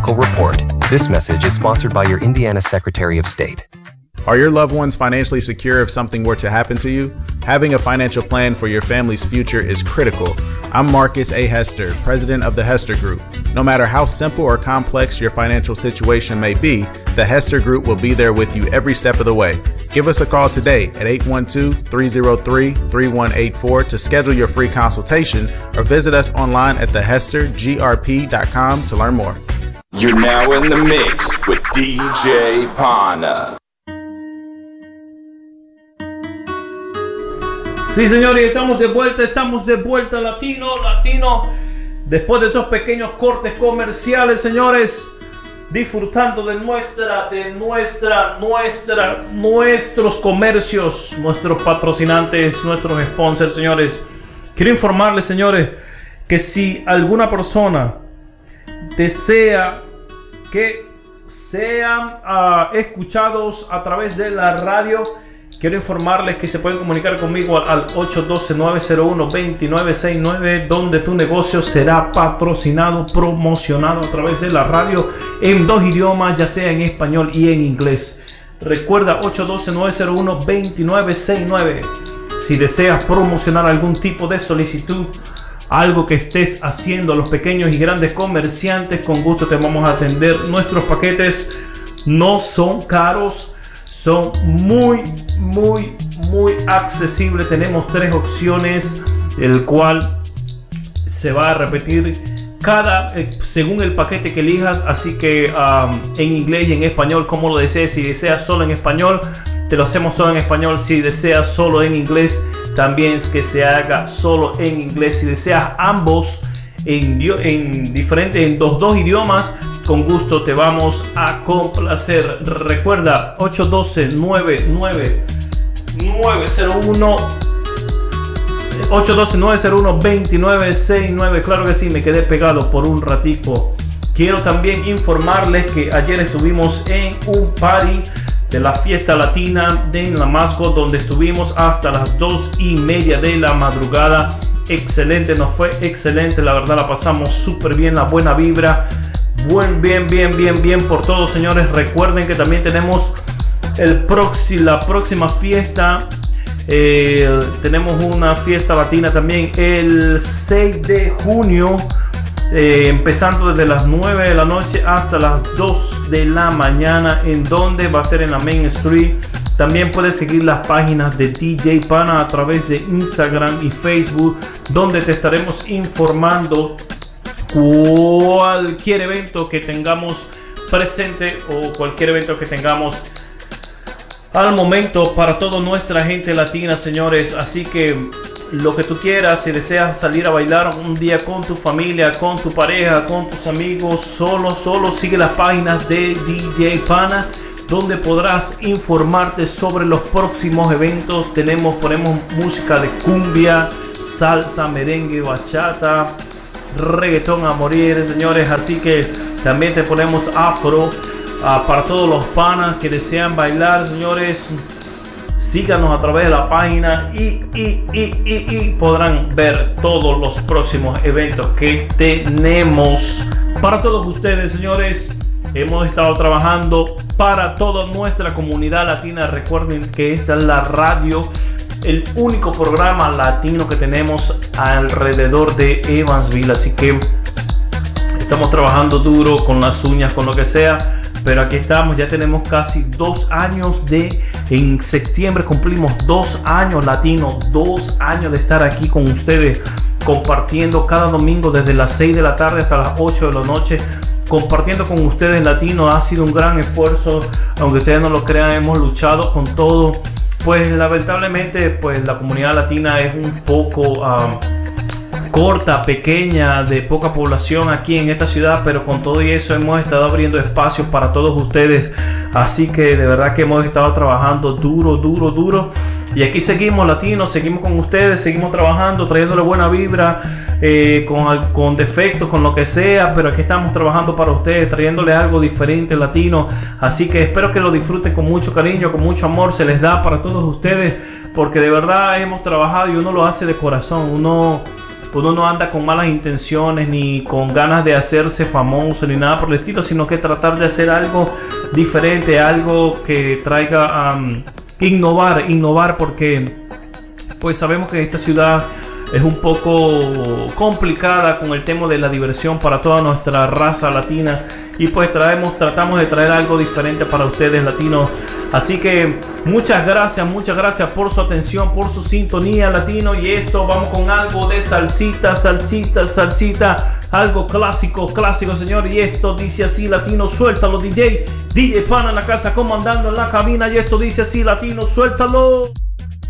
Medical Report. This message is sponsored by your Indiana Secretary of State. Are your loved ones financially secure if something were to happen to you? Having a financial plan for your family's future is critical. I'm Marcus A. Hester, president of the Hester Group. No matter how simple or complex your financial situation may be, the Hester Group will be there with you every step of the way. Give us a call today at 812-303-3184 to schedule your free consultation, or visit us online at thehestergrp.com to learn more. You're now in the mix with DJ Pana. Sí, señores, estamos de vuelta, latino. Después de esos pequeños cortes comerciales, señores, disfrutando de nuestros comercios, nuestros patrocinantes, nuestros sponsors, señores. Quiero informarles, señores, que si alguna persona desea que sean escuchados a través de la radio, quiero informarles que se pueden comunicar conmigo al 812-901-2969, donde tu negocio será patrocinado, promocionado a través de la radio en dos idiomas, ya sea en español y en inglés. Recuerda, 812-901-2969. Si deseas promocionar algún tipo de solicitud, algo que estés haciendo, los pequeños y grandes comerciantes, con gusto te vamos a atender. Nuestros paquetes no son caros, son muy accesibles. Tenemos 3 opciones, el cual se va a repetir según el paquete que elijas. Así que en inglés y en español, como lo desees. Si deseas solo en español, te lo hacemos solo en español. Si deseas solo en inglés, también que se haga solo en inglés. Si deseas ambos en los dos idiomas, con gusto te vamos a complacer. Recuerda, 812-901-2969. Claro que sí, me quedé pegado por un ratico. Quiero también informarles que ayer estuvimos en un party de la fiesta latina de La Mascot, donde estuvimos hasta las 2:30 de la madrugada. Excelente, nos fue excelente, la verdad la pasamos súper bien, la buena vibra, bien por todos, señores. Recuerden que también tenemos la próxima fiesta. Tenemos una fiesta latina también el 6 de junio, empezando desde las 9 de la noche hasta las 2 de la mañana, en donde va a ser en la Main Street. También puedes seguir las páginas de DJ Pana a través de Instagram y Facebook, donde te estaremos informando cualquier evento que tengamos presente o cualquier evento que tengamos al momento para toda nuestra gente latina, señores. Así que lo que tú quieras, si deseas salir a bailar un día con tu familia, con tu pareja, con tus amigos, solo sigue las páginas de DJ Pana, donde podrás informarte sobre los próximos eventos. Ponemos música de cumbia, salsa, merengue, bachata, reggaetón a morir, señores. Así que también te ponemos afro para todos los panas que desean bailar, señores. Síganos a través de la página y podrán ver todos los próximos eventos que tenemos para todos ustedes, señores. Hemos estado trabajando para toda nuestra comunidad latina. Recuerden que esta es la radio, el único programa latino que tenemos alrededor de Evansville. Así que estamos trabajando duro con las uñas, con lo que sea. Pero aquí estamos, ya tenemos casi 2 años en septiembre cumplimos 2 años latino, 2 años de estar aquí con ustedes, compartiendo cada domingo desde las 6 de la tarde hasta las 8 de la noche, compartiendo con ustedes latino. Ha sido un gran esfuerzo, aunque ustedes no lo crean, hemos luchado con todo. Pues lamentablemente, pues la comunidad latina es un poco corta, pequeña, de poca población aquí en esta ciudad, pero con todo y eso hemos estado abriendo espacios para todos ustedes. Así que de verdad que hemos estado trabajando duro, y aquí seguimos latinos, seguimos con ustedes, seguimos trabajando, trayéndole buena vibra, con defectos, con lo que sea, pero aquí estamos trabajando para ustedes, trayéndole algo diferente latino. Así que espero que lo disfruten con mucho cariño, con mucho amor. Se les da para todos ustedes, porque de verdad hemos trabajado y uno lo hace de corazón. Uno uno no anda con malas intenciones ni con ganas de hacerse famoso ni nada por el estilo, sino que tratar de hacer algo diferente, algo que traiga innovar, porque pues sabemos que esta ciudad es un poco complicada con el tema de la diversión para toda nuestra raza latina, y pues tratamos de traer algo diferente para ustedes latinos. Así que muchas gracias por su atención, por su sintonía, latino. Y esto, vamos con algo de salsita, algo clásico, señor. Y esto dice así, latino, suéltalo, DJ Pana en la casa, comandando en la cabina. Y esto dice así, latino, suéltalo.